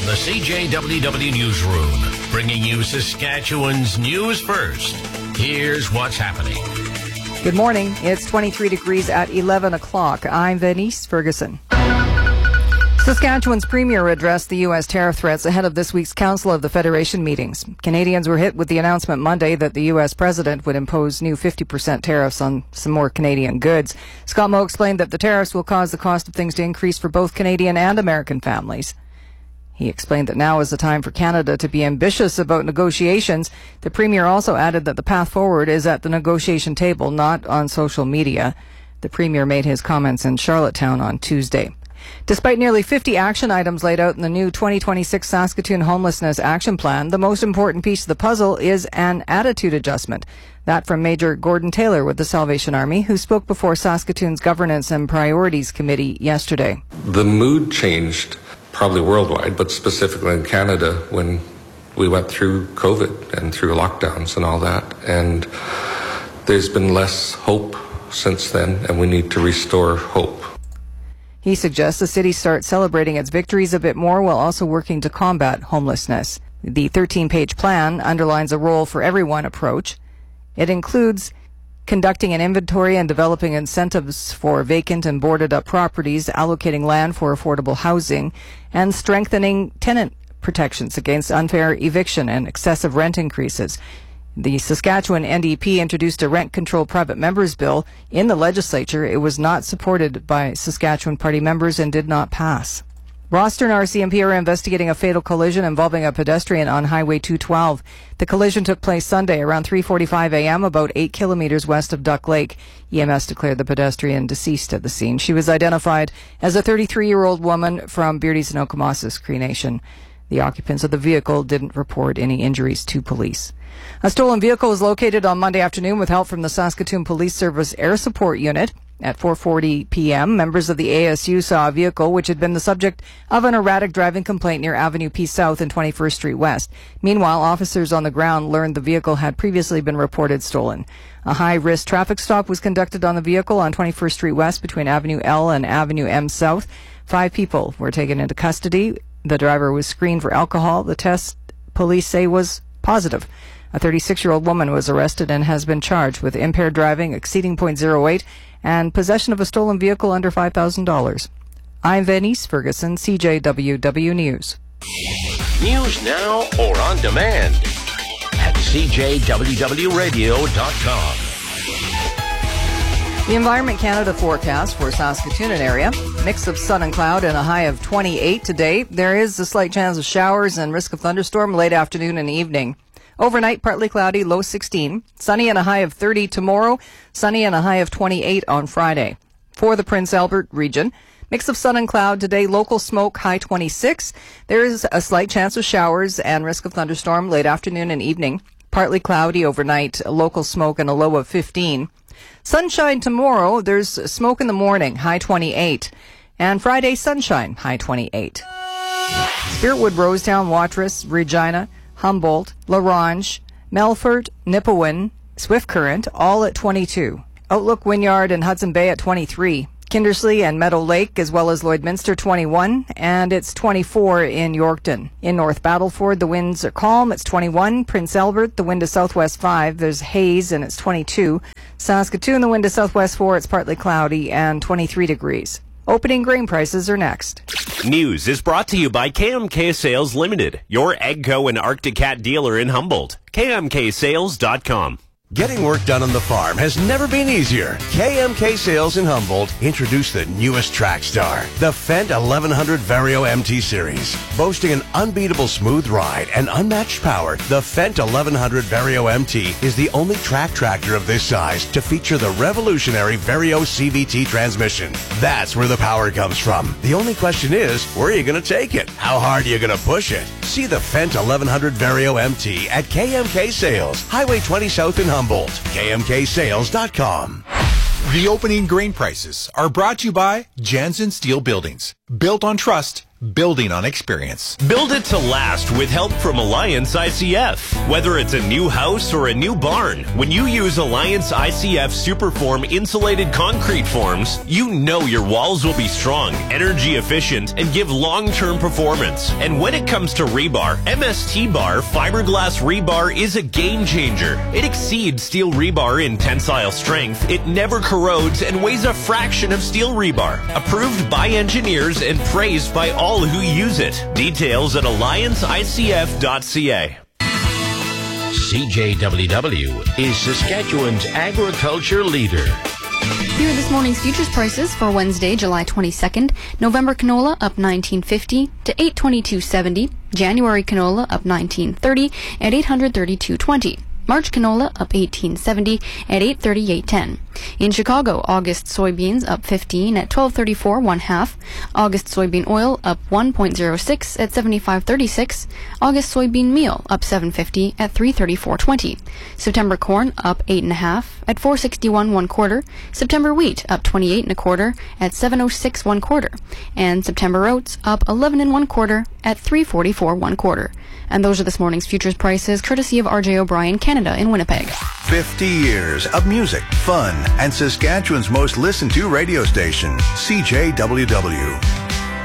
From the CJWW Newsroom, bringing you Saskatchewan's news first. Here's what's happening. Good morning. It's 23 degrees at 11 o'clock. I'm Venice Ferguson. Saskatchewan's premier addressed the U.S. tariff threats ahead of this week's Council of the Federation meetings. Canadians were hit with the announcement Monday that the U.S. president would impose new 50% tariffs on some more Canadian goods. Scott Moe explained that the tariffs will cause the cost of things to increase for both Canadian and American families. He explained that now is the time for Canada to be ambitious about negotiations. The premier also added that the path forward is at the negotiation table, not on social media. The premier made his comments in Charlottetown on Tuesday. Despite nearly 50 action items laid out in the new 2026 Saskatoon Homelessness Action Plan, the most important piece of the puzzle is an attitude adjustment. That from Major Gordon Taylor with the Salvation Army, who spoke before Saskatoon's Governance and Priorities Committee yesterday. The mood changed, probably worldwide, but specifically in Canada when we went through COVID and through lockdowns and all that. And there's been less hope since then, and we need to restore hope. He suggests the city start celebrating its victories a bit more while also working to combat homelessness. The 13-page plan underlines a role for everyone approach. It includes conducting an inventory and developing incentives for vacant and boarded up properties, allocating land for affordable housing, and strengthening tenant protections against unfair eviction and excessive rent increases. The Saskatchewan NDP introduced a rent-controlled private members bill in the legislature. It was not supported by Saskatchewan party members and did not pass. Rosthern RCMP are investigating a fatal collision involving a pedestrian on Highway 212. The collision took place Sunday around 3:45 a.m., about 8 kilometers west of Duck Lake. EMS declared the pedestrian deceased at the scene. She was identified as a 33-year-old woman from Beardy's and Okemos Cree Nation. The occupants of the vehicle didn't report any injuries to police. A stolen vehicle was located on Monday afternoon with help from the Saskatoon Police Service Air Support Unit. At 4:40 p.m., members of the ASU saw a vehicle which had been the subject of an erratic driving complaint near Avenue P South and 21st Street West. Meanwhile, officers on the ground learned the vehicle had previously been reported stolen. A high-risk traffic stop was conducted on the vehicle on 21st Street West between Avenue L and Avenue M South. 5 people were taken into custody. The driver was screened for alcohol. The test, police say, was positive. A 36-year-old woman was arrested and has been charged with impaired driving exceeding .08 and possession of a stolen vehicle under $5,000. I'm Venice Ferguson, CJWW News. News now or on demand at CJWWradio.com. The Environment Canada forecast for Saskatoon and area. Mix of sun and cloud and a high of 28 today. There is a slight chance of showers and risk of thunderstorm late afternoon and evening. Overnight, partly cloudy, low 16. Sunny and a high of 30 tomorrow. Sunny and a high of 28 on Friday. For the Prince Albert region, mix of sun and cloud today, local smoke, high 26. There is a slight chance of showers and risk of thunderstorm late afternoon and evening. Partly cloudy overnight, local smoke and a low of 15. Sunshine tomorrow, there's smoke in the morning, high 28. And Friday, sunshine, high 28. Spiritwood, Rosetown, Watrous, Regina, Humboldt, La Ronge, Melfort, Nipawin, Swift Current, all at 22. Outlook, Wynyard, and Hudson Bay at 23. Kindersley and Meadow Lake, as well as Lloydminster, 21. And it's 24 in Yorkton. In North Battleford, the winds are calm. It's 21. Prince Albert, the wind is southwest 5. There's haze, and it's 22. Saskatoon, the wind is southwest 4. It's partly cloudy, and 23 degrees. Opening grain prices are next. News is brought to you by KMK Sales Limited, your AGCO and Arctic Cat dealer in Humboldt. KMKSales.com. Getting work done on the farm has never been easier. KMK Sales in Humboldt introduced the newest track star, the Fendt 1100 Vario MT Series. Boasting an unbeatable smooth ride and unmatched power, the Fendt 1100 Vario MT is the only track tractor of this size to feature the revolutionary Vario CVT transmission. That's where the power comes from. The only question is, where are you going to take it? How hard are you going to push it? See the Fendt 1100 Vario MT at KMK Sales, Highway 20 South in Humboldt. KMKSales.com. The opening grain prices are brought to you by Jansen Steel Buildings. Built on trust, building on experience. Build it to last with help from Alliance ICF. Whether it's a new house or a new barn, when you use Alliance ICF Superform insulated concrete forms, you know your walls will be strong, energy efficient, and give long-term performance. And when it comes to rebar, MST Bar fiberglass rebar is a game changer. It exceeds steel rebar in tensile strength, it never corrodes, and weighs a fraction of steel rebar. Approved by engineers and praised by all who use it. Details at allianceicf.ca. CJWW is Saskatchewan's agriculture leader. Here are this morning's futures prices for Wednesday, July 22nd. November canola up $19.50 to $822.70. January canola up $19.30 at $832.20. March canola up $18.70 at $838.10. In Chicago, August soybeans up 15 at $12.34 1/2. August soybean oil up 1.06 at $75.36. August soybean meal up $7.50 at $334.20. September corn up 8 1/2 at $461 1/4. September wheat up 28 1/4 at $706 1/4. And September oats up 11 1/4 at $344 1/4. And those are this morning's futures prices, courtesy of RJ O'Brien, Canada in Winnipeg. 50 years of music, fun, and Saskatchewan's most listened to radio station, CJWW.